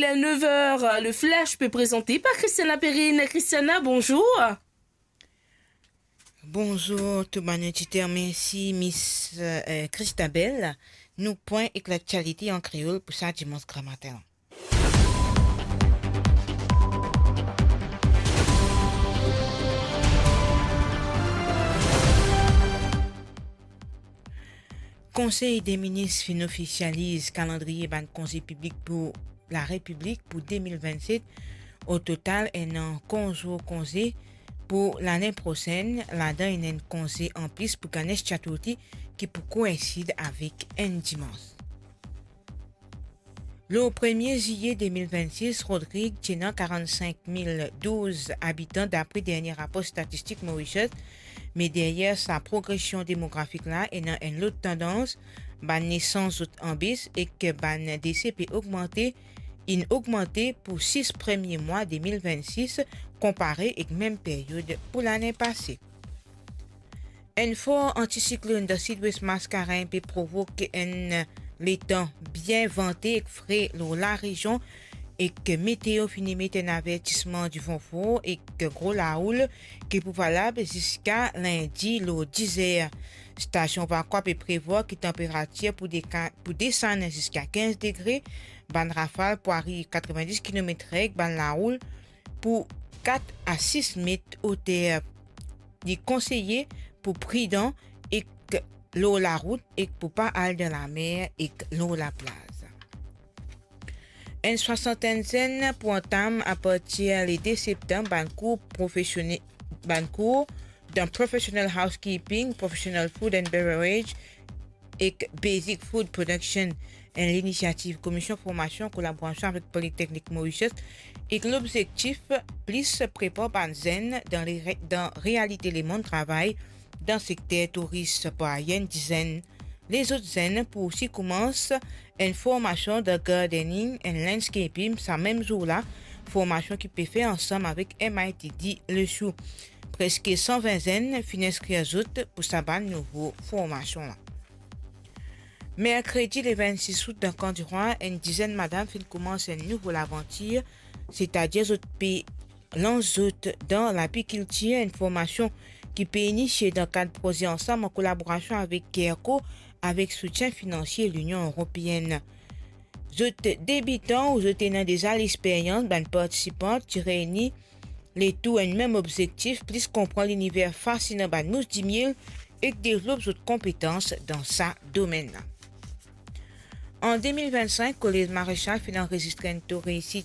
Il est 9 heures. Le flash peut présenter par Christiana Perrine. Christiana, bonjour. Bonjour, tout le monde. Merci, Miss Christabel. Nous point avec l'actualité en créole pour ça dimanche grand matin. Conseil des ministres fin officialise calendrier ban conseil public pour la République pour 2027. Au total, il y a un conseil pour l'année prochaine. Là-dedans, il y a un conseil en plus pour Ganesh Chaturthi qui peut coïncider avec un dimanche. Le 1er juillet 2026, Rodrigue tient 45 012 habitants d'après le dernier rapport statistique Mauritius. Mais derrière sa progression démographique là, il y a une autre tendance, la naissance en baisse et que le décès peut augmenter pour 6 premiers mois 2026 comparé avec la même période pour l'année passée. Un fort anticyclone de sud-ouest mascarin peut provoquer les temps bien ventés et frais dans la région et que météo finit mettre un avertissement du vent fort et que gros la houle qui est valable jusqu'à lundi le 10 heures. Station Vacois peut prévoir que température pour descendre jusqu'à 15 degrés, ban rafale pour arriver 90 km/h, ban la houle pour 4 à 6 mètres hauteur. Il est conseillé pour prudent et que l'eau la route et pour pas aller dans la mer et que l'eau la plage. Une soixantaine pour entame à partir du 2 septembre ban cours dans professional housekeeping, professional food and beverage et basic food production. L'initiative commission formation collaboration avec Polytechnique Mauritius et l'objectif plus prépare Banzen dans réalité les mondes travail dans le secteur touriste par une dizaine. Les autres zen pour aussi commencent une formation de gardening and landscaping ce même jour-là, formation qui peut faire ensemble avec MITD Le Chou. Presque 120 zen finissent autres pour sa nouvelle formation là. Mercredi le 26 août dans Camp du Roi, une dizaine de madame commence une nouvelle aventure, c'est-à-dire dans l'apiculture, une formation qui peut initier dans le cadre de projet ensemble en collaboration avec CARECO, avec soutien financier de l'Union européenne. Les débutants ou les tenants déjà l'expérience, les participants qui réunissent les tout un même objectif, plus comprendre l'univers fascinant de nous 10 000 et développent d'autres compétences dans sa domaine. En 2025, le Collège Maréchal finit enregistrer un taux réussi de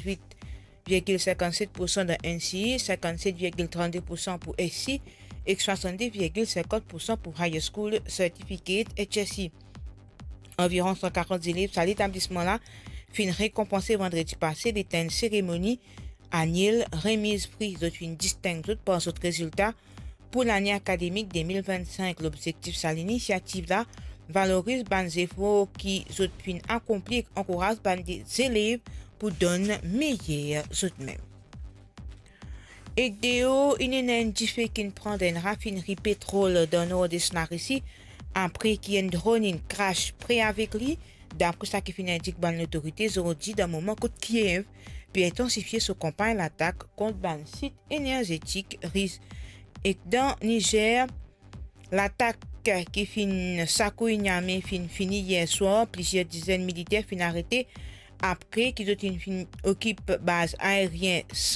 78,57% de NCI, 57,32% pour SI et 62,50% pour High School Certificate HSI. Environ 140 élèves à l'établissement-là fin récompensé vendredi passé d'état une cérémonie annuelle remise prix de une distincte par ce résultat pour l'année académique 2025. L'objectif de l'initiative-là valorise les efforts qui ont fin accompli et encourage les élèves pour donner meilleurs eux-mêmes. Et Déo, il y a un diffé qui prend une raffinerie pétrole dans le nord de Snarissi après qu'il y ait un drone qui crash près avec lui. D'après ce qui finit indique l'autorité, ils ont dit d'un moment que Kiev peut intensifier sa campagne l'attaque contre le site énergétique RIS. Et dans Niger, l'attaque qui finit Sakou Niamey fini hier soir, plusieurs dizaines de militaires finissent arrêtés après qu'ils ont occupé base aérienne